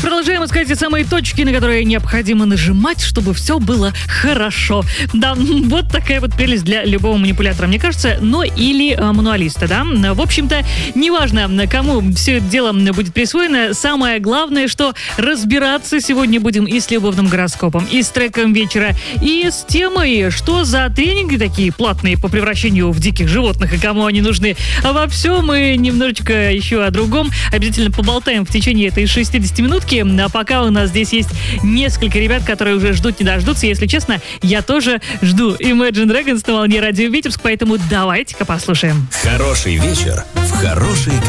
Продолжаем искать те самые точки, на которые необходимо нажимать, чтобы все было хорошо. Да, вот такая вот прелесть для любого манипулятора, мне кажется, но или мануалиста, да. В общем-то, неважно, кому все это дело будет присвоено, самое главное, что разбираться сегодня будем и с любовным гороскопом, и с треком вечера, и с темой, что за тренинги такие платные по превращению в диких животных и кому они нужны. А во всем мы немножечко еще о другом обязательно поболтаем в течение этой 60-минутки. А пока у нас здесь есть несколько ребят, которые уже ждут не дождутся. Если честно, я тоже жду Imagine Dragons на волне радио Витебск, поэтому давайте-ка послушаем. Хороший вечер в хорошей